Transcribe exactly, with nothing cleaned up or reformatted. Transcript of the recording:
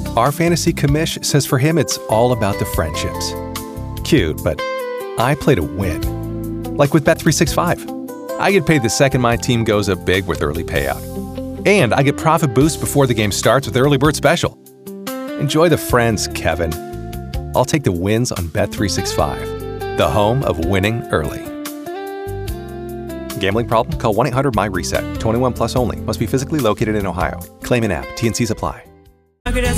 Our fantasy commish says for him it's all about the friendships. Cute, but I play to win. Like with Bet three sixty-five. I get paid the second my team goes up big with early payout. And I get profit boost before the game starts with Early Bird Special. Enjoy the friends, Kevin. I'll take the wins on Bet three sixty-five, the home of winning early. Gambling problem? Call one eight hundred my reset. twenty-one plus only. Must be physically located in Ohio. Claim in app. T and Cs apply.